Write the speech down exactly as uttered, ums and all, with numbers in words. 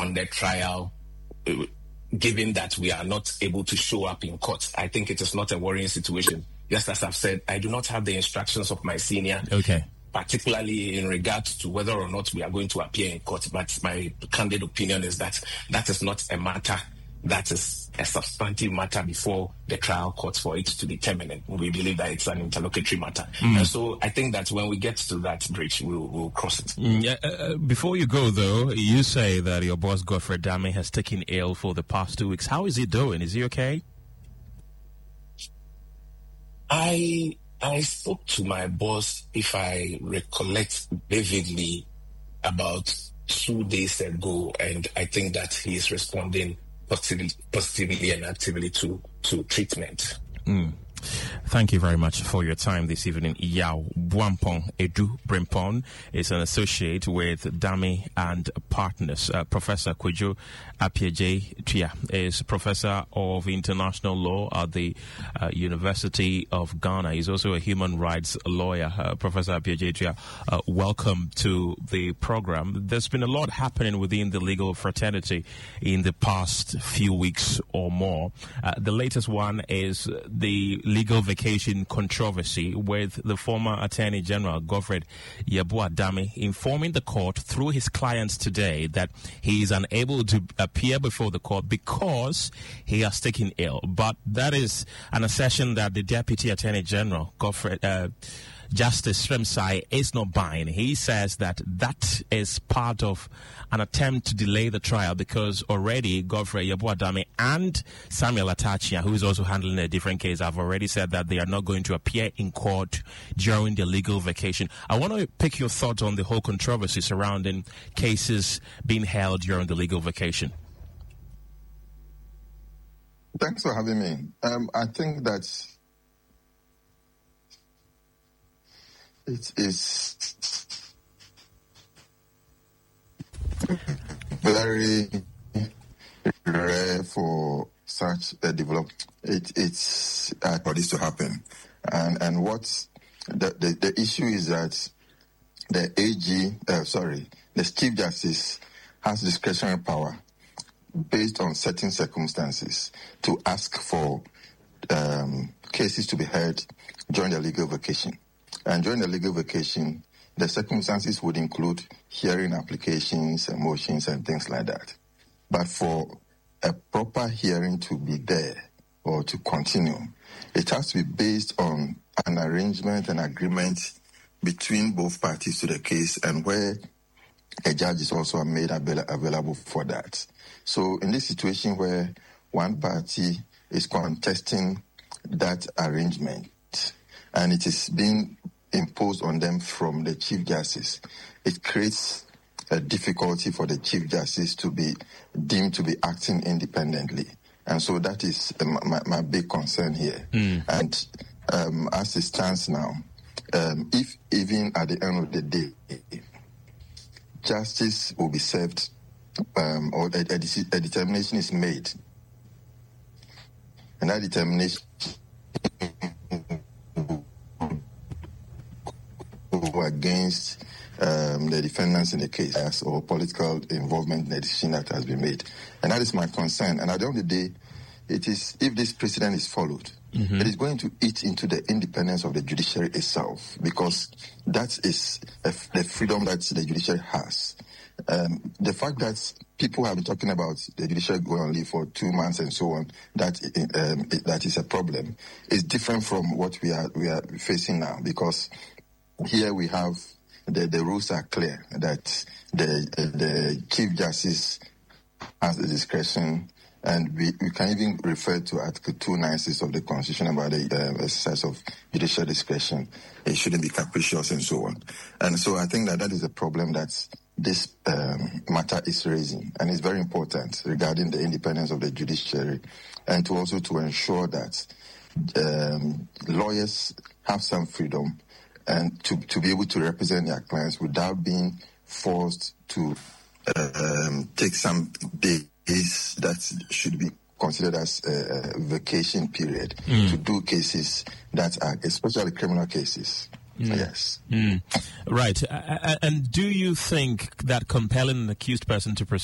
on the trial, given that we are not able to show up in court. I think it is not a worrying situation. Just as I've said, I do not have the instructions of my senior, okay, particularly in regards to whether or not we are going to appear in court. But my candid opinion is that that is not a matter that is a substantive matter before the trial court for it to determine it. We believe that it's an interlocutory matter. Mm. And so I think that when we get to that bridge, we'll, we'll cross it. Mm, yeah, uh, before you go, though, you say that your boss, Godfred Dame, has taken ill for the past two weeks. How is he doing? Is he okay? I I spoke to my boss, if I recollect vividly, about two days ago, and I think that he is responding positively, positively and actively to, to treatment. Mm. Thank you very much for your time this evening. Yao Buampong Edu Brimpon is an associate with Dame and Partners. Uh, Professor Kwadwo Appiagyei-Tuah is Professor of International Law at the uh, University of Ghana. He's also a human rights lawyer. Uh, Professor Appiagyei-Tuah, uh, welcome to the program. There's been a lot happening within the legal fraternity in the past few weeks or more. Uh, the latest one is the legal vacation controversy with the former Attorney General, Godfred Yeboah Dame, informing the court through his clients today that he is unable to appear before the court because he has taken ill. But that is an assertion that the Deputy Attorney General, Godfred uh, Justice Sremsai, is not buying. He says that that is part of an attempt to delay the trial because already Godfred Yeboah Dame and Samuel Atachia, who is also handling a different case, have already said that they are not going to appear in court during the legal vacation. I want to pick your thoughts on the whole controversy surrounding cases being held during the legal vacation. Thanks for having me. Um, I think that it is very rare for such a development. It, it's uh, for this to happen, and and what the, the the issue is that the A G, uh, sorry, the Chief Justice has discretionary power based on certain circumstances to ask for um, cases to be heard during the legal vacation. And during the legal vacation, the circumstances would include hearing applications and motions and things like that. But for a proper hearing to be there or to continue, it has to be based on an arrangement and agreement between both parties to the case and where a judge is also made avail- available for that. So in this situation where one party is contesting that arrangement and it is being imposed on them from the Chief Justice, it creates a difficulty for the Chief Justice to be deemed to be acting independently. And so that is my, my big concern here. Mm. And um, as it stands now, um, if even at the end of the day, justice will be served um, or a, a, a determination is made, and that determination against um, the defendants in the case or political involvement in the decision that has been made. And that is my concern. And at the end of the day, it is, if this precedent is followed, mm-hmm. it is going to eat into the independence of the judiciary itself, because that is a, the freedom that the judiciary has. Um, the fact that people have been talking about the judiciary going on leave for two months and so on, that um, it, that is a problem, is different from what we are we are facing now, because here we have the, the rules are clear that the the Chief Justice has the discretion, and we, we can even refer to Article two ninety-six of the Constitution about the uh, exercise of judicial discretion. It shouldn't be capricious and so on. And so I think that that is a problem that this um, matter is raising, and it's very important regarding the independence of the judiciary, and to also to ensure that um, lawyers have some freedom and to, to be able to represent their clients without being forced to uh, um, take some days that should be considered as a vacation period mm. to do cases that are, especially criminal cases. Mm. Yes. Mm. Right. Uh, and do you think that compelling an accused person to proceed